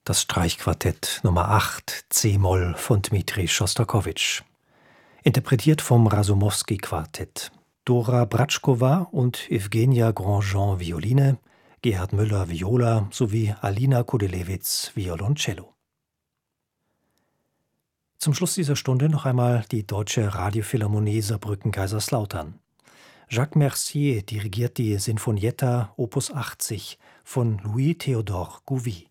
Das Streichquartett Nummer 8 c-Moll von Dmitri Schostakowitsch. Interpretiert vom Rasumowski-Quartett. Dora Bratschkowa und Evgenia Grandjean Violine, Gerhard Müller Viola sowie Alina Kudelewitz Violoncello. Zum Schluss dieser Stunde noch einmal die Deutsche Radiophilharmonie Saarbrücken-Kaiserslautern. Jacques Mercier dirigiert die Sinfonietta Opus 80 von Louis-Théodore Gouvy.